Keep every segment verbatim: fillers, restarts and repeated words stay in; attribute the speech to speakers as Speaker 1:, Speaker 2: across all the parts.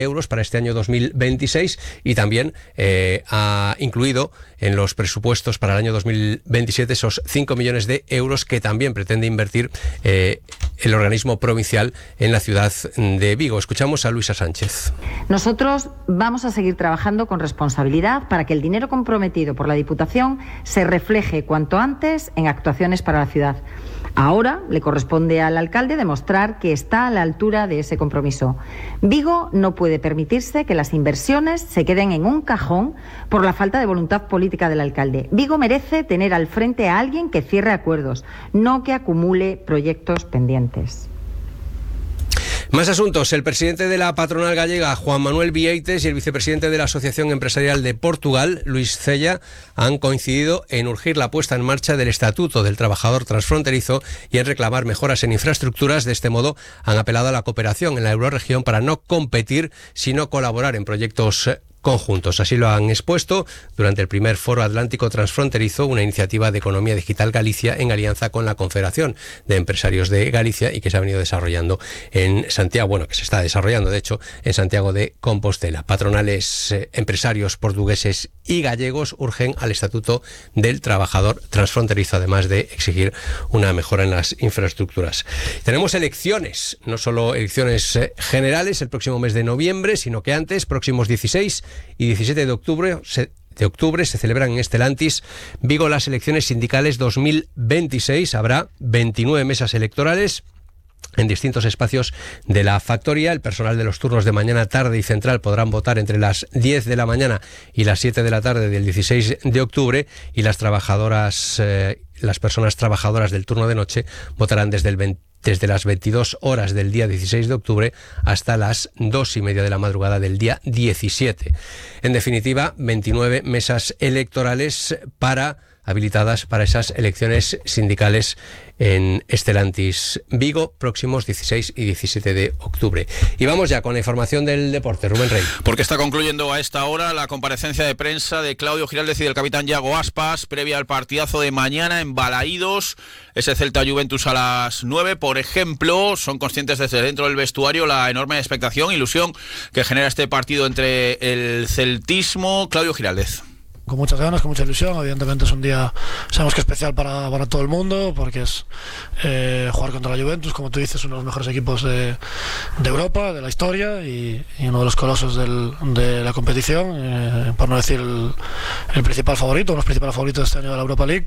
Speaker 1: euros para este año dos mil veintiséis y también eh, ha incluido en los presupuestos para el año dos mil veintisiete esos cinco millones de euros que también pretende invertir eh, el organismo provincial en la ciudad de Vigo. Escuchamos a Luisa Sánchez.
Speaker 2: Nosotros vamos a seguir trabajando con responsabilidad para que el dinero comprometido por la Diputación se refleje cuanto antes en actuaciones para la ciudad. Ahora le corresponde al alcalde demostrar que está a la altura de ese compromiso. Vigo no puede permitirse que las inversiones se queden en un cajón por la falta de voluntad política del alcalde. Vigo merece tener al frente a alguien que cierre acuerdos, no que acumule proyectos pendientes.
Speaker 1: Más asuntos. El presidente de la patronal gallega, Juan Manuel Vieites, y el vicepresidente de la Asociación Empresarial de Portugal, Luis Cella, han coincidido en urgir la puesta en marcha del Estatuto del Trabajador Transfronterizo y en reclamar mejoras en infraestructuras. De este modo, han apelado a la cooperación en la eurorregión para no competir, sino colaborar en proyectos conjuntos. Así lo han expuesto durante el primer Foro Atlántico Transfronterizo, una iniciativa de Economía Digital Galicia en alianza con la Confederación de Empresarios de Galicia y que se ha venido desarrollando en Santiago, bueno, que se está desarrollando de hecho en Santiago de Compostela. Patronales, eh, empresarios portugueses y gallegos urgen al Estatuto del Trabajador Transfronterizo, además de exigir una mejora en las infraestructuras. Tenemos elecciones, no solo elecciones eh, generales el próximo mes de noviembre, sino que antes, próximos dieciséis y diecisiete de octubre, se, de octubre se celebran en Estelantis, Vigo, las elecciones sindicales dos mil veintiséis. Habrá veintinueve mesas electorales en distintos espacios de la factoría. El personal de los turnos de mañana, tarde y central podrán votar entre las diez de la mañana y las siete de la tarde del dieciséis de octubre y las trabajadoras, eh, las personas trabajadoras del turno de noche votarán desde el veinte desde las veintidós horas del día dieciséis de octubre hasta las dos y media de la madrugada del día diecisiete. En definitiva, veintinueve mesas electorales para habilitadas para esas elecciones sindicales en Estelantis Vigo, próximos dieciséis y diecisiete de octubre. Y vamos ya con la información del deporte. Rubén Rey.
Speaker 3: Porque está concluyendo a esta hora la comparecencia de prensa de Claudio Giraldez y del capitán Yago Aspas, previa al partidazo de mañana en Balaídos, ese Celta Juventus a las nueve. Por ejemplo, son conscientes desde dentro del vestuario la enorme expectación, ilusión que genera este partido entre el celtismo. Claudio Giraldez.
Speaker 4: Con muchas ganas, con mucha ilusión. Evidentemente es un día, sabemos que especial para, para todo el mundo, porque es eh, jugar contra la Juventus, como tú dices, uno de los mejores equipos de, de Europa, de la historia, y, y uno de los colosos del, de la competición, eh, por no decir el, el principal favorito, uno de los principales favoritos de este año de la Europa League,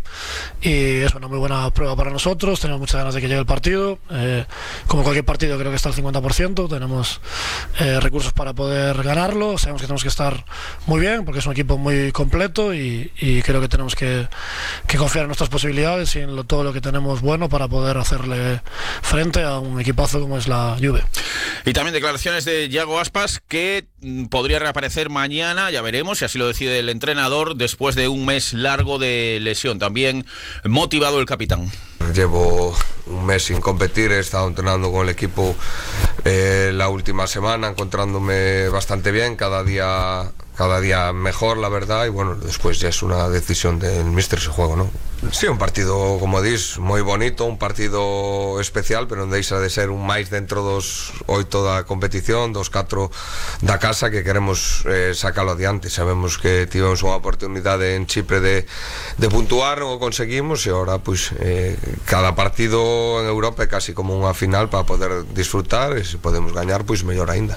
Speaker 4: y es una muy buena prueba para nosotros. Tenemos muchas ganas de que llegue el partido. Eh, como cualquier partido, creo que está al cincuenta por ciento, tenemos eh, recursos para poder ganarlo. Sabemos que tenemos que estar muy bien, porque es un equipo muy completo. Y, y creo que tenemos que, que confiar en nuestras posibilidades y en lo, todo lo que tenemos bueno para poder hacerle frente a un equipazo como es la Juve.
Speaker 3: Y también declaraciones de Yago Aspas, que mm, podría reaparecer mañana, ya veremos si así lo decide el entrenador, después de un mes largo de lesión. También motivado el capitán.
Speaker 5: Llevo un mes sin competir, he estado entrenando con el equipo eh, la última semana, encontrándome bastante bien, cada día cada día mejor, la verdad, y bueno, después ya es una decisión del míster ese juego, ¿no? Sí, un partido, como dis, moi bonito, un partido especial, pero non deixa de ser un máis dentro dos oito da competición, dos catro da casa, que queremos eh, sacalo adiante. Sabemos que tivemos unha oportunidade en Chipre de, de puntuar, non o conseguimos, e agora, pois, eh, cada partido en Europa é casi como unha final para poder disfrutar, e se podemos gañar, pois mellor aínda.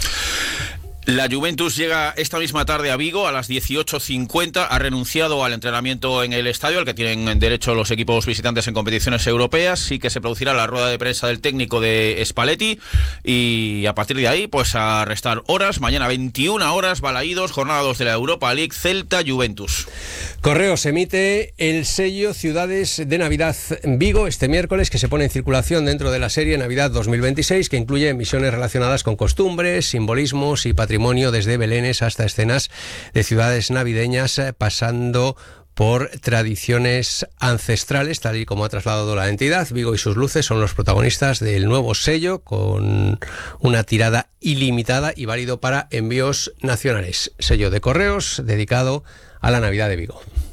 Speaker 3: La Juventus llega esta misma tarde a Vigo a las dieciocho cincuenta. Ha renunciado al entrenamiento en el estadio al que tienen derecho los equipos visitantes en competiciones europeas. Sí que se producirá la rueda de prensa del técnico de Spalletti y a partir de ahí pues a restar horas. Mañana veintiuna horas, Balaídos, jornada dos de la Europa League, Celta Juventus.
Speaker 1: Correos emite el sello Ciudades de Navidad Vigo este miércoles, que se pone en circulación dentro de la serie Navidad dos mil veintiséis, que incluye emisiones relacionadas con costumbres, simbolismos y patrimonio, desde belenes hasta escenas de ciudades navideñas, pasando por tradiciones ancestrales, tal y como ha trasladado la entidad. Vigo y sus luces son los protagonistas del nuevo sello, con una tirada ilimitada y válido para envíos nacionales. Sello de Correos dedicado a la Navidad de Vigo.